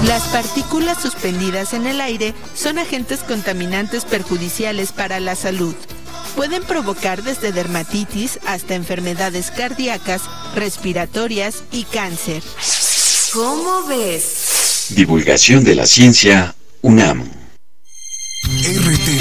Las partículas suspendidas en el aire son agentes contaminantes perjudiciales para la salud. Pueden provocar desde dermatitis hasta enfermedades cardíacas, respiratorias y cáncer. ¿Cómo ves? Divulgación de la ciencia, UNAM.